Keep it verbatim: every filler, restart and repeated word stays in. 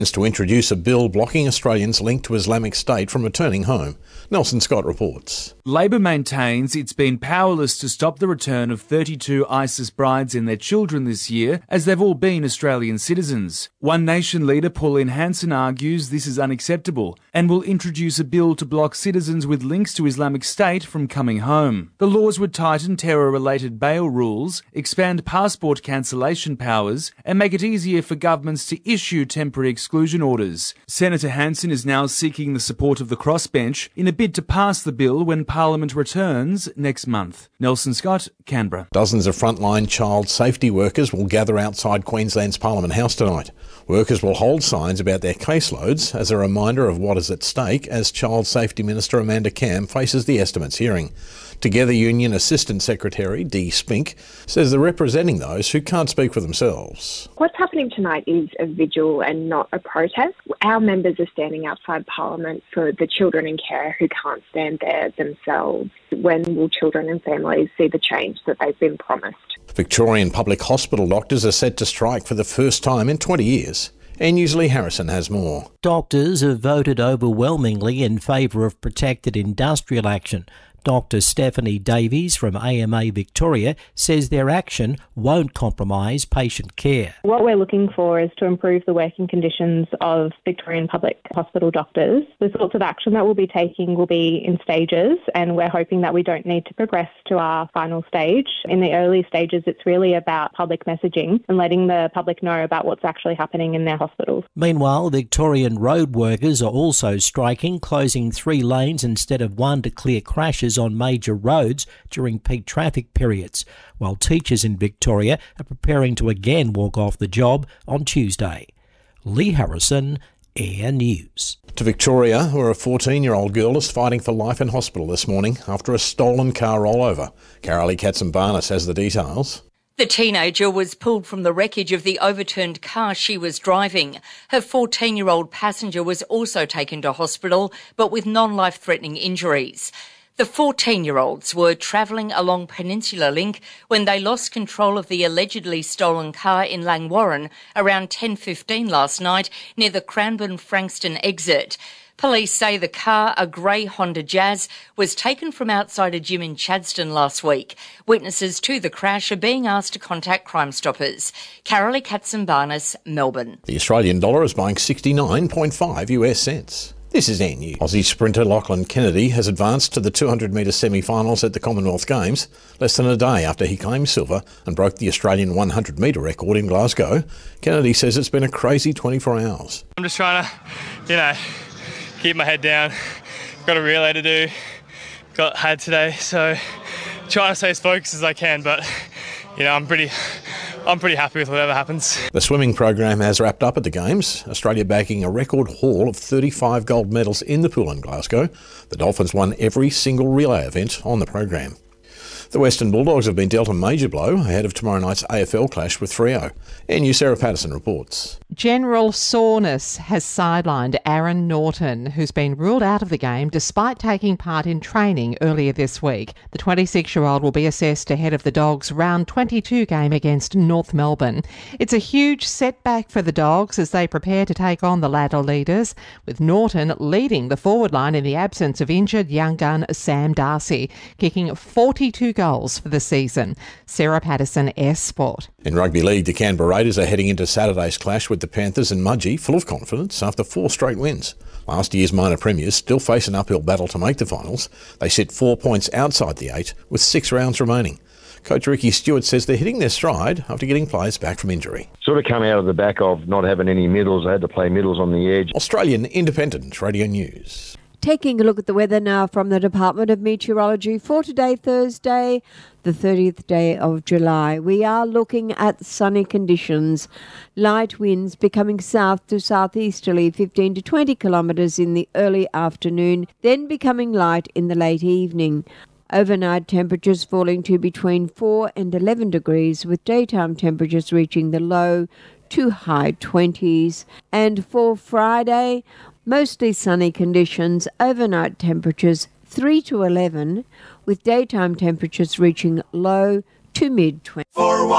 is to introduce a bill blocking Australians linked to Islamic State from returning home. Nelson Scott reports. Labor maintains it's been powerless to stop the return of thirty-two ISIS brides and their children this year, as they've all been Australian citizens. One Nation leader Pauline Hanson argues this is unacceptable and will introduce a bill to block citizens with links to Islamic State from coming home. The laws would tighten terror-related bail rules, expand passport cancellation powers, and make it easier for governments to issue temporary exclusion orders. Senator Hanson is now seeking the support of the crossbench in a bid to pass the bill when Parliament returns next month. Nelson Scott, Canberra. Dozens of frontline child safety workers will gather outside Queensland's Parliament House tonight. Workers will hold signs about their caseloads as a reminder of what is at stake as Child Safety Minister Amanda Cam faces the estimates hearing. Together Union Assistant Secretary Dee Spink says they're representing those who can't speak for themselves. What's happening tonight is a vigil and not a protest. Our members are standing outside Parliament for the children in care who can't stand there themselves. When will children and families see the change that they've been promised? Victorian public hospital doctors are set to strike for the first time in twenty years. N News' Lee Harrison has more. Doctors have voted overwhelmingly in favour of protected industrial action. Doctor Stephanie Davies from A M A Victoria says their action won't compromise patient care. What we're looking for is to improve the working conditions of Victorian public hospital doctors. The sorts of action that we'll be taking will be in stages, and we're hoping that we don't need to progress to our final stage. In the early stages, it's really about public messaging and letting the public know about what's actually happening in their hospitals. Meanwhile, Victorian road workers are also striking, closing three lanes instead of one to clear crashes on major roads during peak traffic periods, while teachers in Victoria are preparing to again walk off the job on Tuesday. Lee Harrison, Air News. To Victoria, where a fourteen-year-old girl is fighting for life in hospital this morning after a stolen car rollover. Carolee Katzenbarnis has the details. The teenager was pulled from the wreckage of the overturned car she was driving. Her fourteen-year-old passenger was also taken to hospital, but with non-life-threatening injuries. The fourteen-year-olds were travelling along Peninsula Link when they lost control of the allegedly stolen car in Langwarrin around ten fifteen last night near the Cranbourne-Frankston exit. Police say the car, a grey Honda Jazz, was taken from outside a gym in Chadstone last week. Witnesses to the crash are being asked to contact Crime Stoppers. Carolee Katzenbarnis, Melbourne. The Australian dollar is buying sixty-nine point five US cents. This is N News. Aussie sprinter Lachlan Kennedy has advanced to the two hundred metre semi-finals at the Commonwealth Games less than a day after he claimed silver and broke the Australian one hundred metre record in Glasgow. Kennedy says it's been a crazy twenty-four hours. I'm just trying to, you know, keep my head down. Got a relay to do, got had today, so trying to stay as focused as I can, but, you know, I'm pretty... I'm pretty happy with whatever happens. The swimming program has wrapped up at the Games, Australia bagging a record haul of thirty-five gold medals in the pool in Glasgow. The Dolphins won every single relay event on the program. The Western Bulldogs have been dealt a major blow ahead of tomorrow night's A F L clash with Freo. N News' Sarah Patterson reports. General soreness has sidelined Aaron Norton, who's been ruled out of the game despite taking part in training earlier this week. The twenty-six-year-old will be assessed ahead of the Dogs' round twenty-two game against North Melbourne. It's a huge setback for the Dogs as they prepare to take on the ladder leaders, with Norton leading the forward line in the absence of injured young gun Sam Darcy, kicking forty-two goals for the season. Sarah Patterson, S Sport. In rugby league, the Canberra Raiders are heading into Saturday's clash with the Panthers and Mudgee, full of confidence after four straight wins. Last year's minor premiers still face an uphill battle to make the finals. They sit four points outside the eight with six rounds remaining. Coach Ricky Stewart says they're hitting their stride after getting players back from injury. Sort of come out of the back of not having any middles. They had to play middles on the edge. Australian Independent Radio News. Taking a look at the weather now from the Department of Meteorology for today, Thursday, the thirtieth day of July. We are looking at sunny conditions, light winds becoming south to southeasterly fifteen to twenty kilometres in the early afternoon, then becoming light in the late evening. Overnight temperatures falling to between four and eleven degrees, with daytime temperatures reaching the low to high twenties. And for Friday, mostly sunny conditions, overnight temperatures three to eleven, with daytime temperatures reaching low to mid twenties.